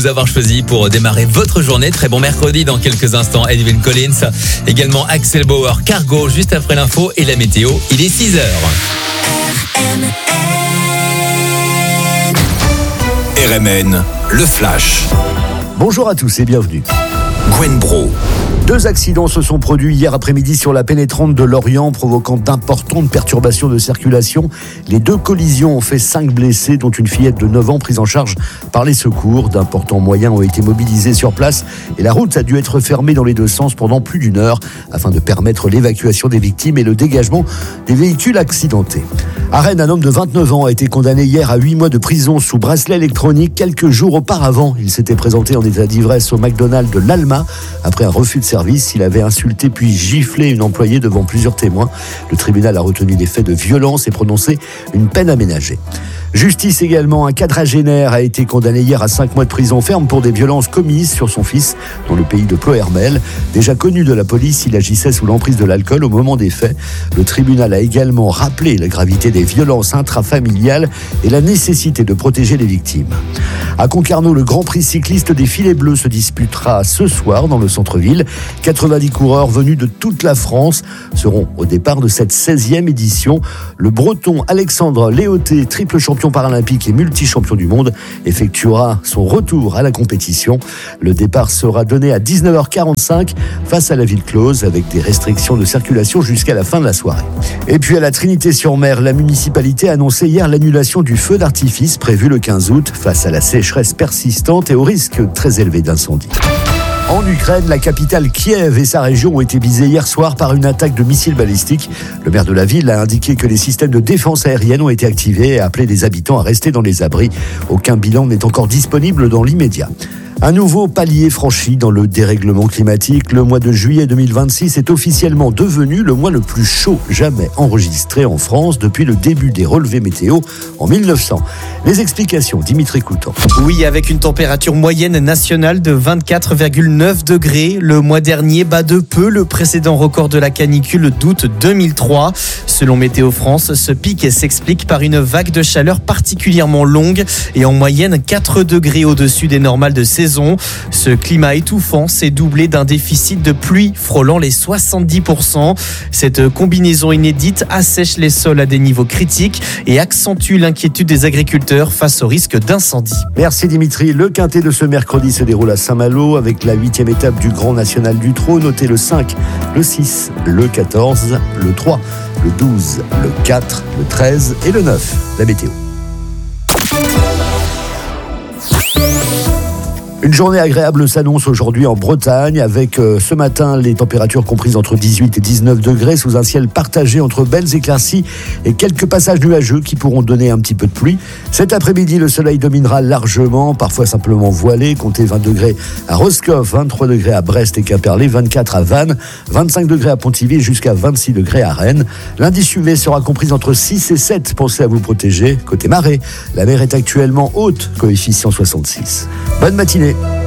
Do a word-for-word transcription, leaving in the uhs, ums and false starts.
nous avoir choisis pour démarrer votre journée. Très bon mercredi dans quelques instants. Edwin Collins, également Axel Bauer, Cargo, juste après l'info et la météo. Il est six heures. R M N, le Flash. Bonjour à tous et bienvenue. Gwen Bro. Deux accidents se sont produits hier après-midi sur la pénétrante de Lorient, provoquant d'importantes perturbations de circulation. Les deux collisions ont fait cinq blessés, dont une fillette de neuf ans prise en charge par les secours. D'importants moyens ont été mobilisés sur place et la route a dû être fermée dans les deux sens pendant plus d'une heure afin de permettre l'évacuation des victimes et le dégagement des véhicules accidentés. À Rennes, un homme de vingt-neuf ans a été condamné hier à huit mois de prison sous bracelet électronique. Quelques jours auparavant, il s'était présenté en état d'ivresse au McDonald's de l'Alma. Après un refus de service, il avait insulté puis giflé une employée devant plusieurs témoins. Le tribunal a retenu des faits de violence et prononcé une peine aménagée. Justice également, un quadragénaire a été condamné hier à cinq mois de prison ferme pour des violences commises sur son fils dans le pays de Ploërmel. Déjà connu de la police, il agissait sous l'emprise de l'alcool au moment des faits. Le tribunal a également rappelé la gravité des violences intrafamiliales et la nécessité de protéger les victimes. À Concarneau, le Grand Prix cycliste des filets bleus se disputera ce soir dans le centre-ville. quatre-vingt-dix coureurs venus de toute la France seront au départ de cette seizième édition. Le Breton Alexandre Léoté, triple champion paralympique et multi-champion du monde, effectuera son retour à la compétition. Le départ sera donné à dix-neuf heures quarante-cinq face à la ville close avec des restrictions de circulation jusqu'à la fin de la soirée. Et puis à la Trinité-sur-Mer, la municipalité a annoncé hier l'annulation du feu d'artifice prévu le quinze août face à la sécheresse persistante et au risque très élevé d'incendie. En Ukraine, la capitale Kiev et sa région ont été visées hier soir par une attaque de missiles balistiques. Le maire de la ville a indiqué que les systèmes de défense aérienne ont été activés et a appelé les habitants à rester dans les abris. Aucun bilan n'est encore disponible dans l'immédiat. Un nouveau palier franchi dans le dérèglement climatique. Le mois de juillet deux mille vingt-six est officiellement devenu le mois le plus chaud jamais enregistré en France depuis le début des relevés météo en mille neuf cents. Les explications, Dimitri Coutan. Oui, avec une température moyenne nationale de vingt-quatre virgule neuf degrés. Le mois dernier bat de peu le précédent record de la canicule d'août deux mille trois. Selon Météo France, ce pic s'explique par une vague de chaleur particulièrement longue et en moyenne quatre degrés au-dessus des normales de saison. Ce climat étouffant s'est doublé d'un déficit de pluie frôlant les soixante-dix pour cent. Cette combinaison inédite assèche les sols à des niveaux critiques et accentue l'inquiétude des agriculteurs face au risque d'incendie. Merci Dimitri. Le quintet de ce mercredi se déroule à Saint-Malo avec la huitième étape du Grand National du Trot. Notez le cinq, le six, le quatorze, le trois, le douze, le quatre, le treize et le neuf. La météo. Une journée agréable s'annonce aujourd'hui en Bretagne avec euh, ce matin les températures comprises entre dix-huit et dix-neuf degrés sous un ciel partagé entre belles éclaircies et quelques passages nuageux qui pourront donner un petit peu de pluie. Cet après-midi, le soleil dominera largement, parfois simplement voilé. Comptez vingt degrés à Roscoff, vingt-trois degrés à Brest et Quimperlé, vingt-quatre à Vannes, vingt-cinq degrés à Pontivy jusqu'à vingt-six degrés à Rennes. L'indice U V sera comprise entre six et sept. Pensez à vous protéger. Côté marée, la mer est actuellement haute, coefficient soixante-six. Bonne matinée.